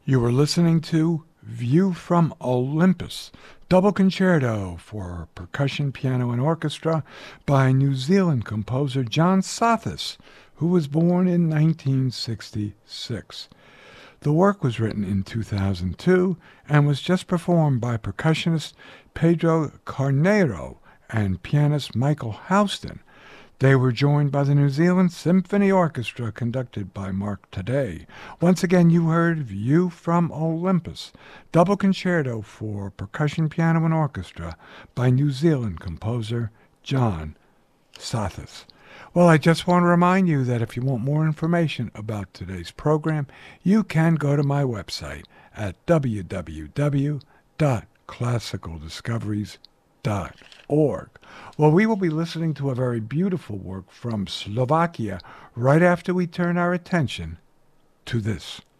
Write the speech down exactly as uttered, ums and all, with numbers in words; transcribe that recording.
You were listening to View from Olympus, double concerto for percussion, piano, and orchestra by New Zealand composer John Sathis, who was born in nineteen sixty-six. The work was written in two thousand two and was just performed by percussionist Pedro Carneiro and pianist Michael Houston. They were joined by the New Zealand Symphony Orchestra, conducted by Mark Taddei. Once again, you heard View from Olympus, double concerto for percussion, piano, and orchestra by New Zealand composer John Sathis. Well, I just want to remind you that if you want more information about today's program, you can go to my website at w w w dot classical discoveries dot org. Well, we will be listening to a very beautiful work from Slovakia right after we turn our attention to this.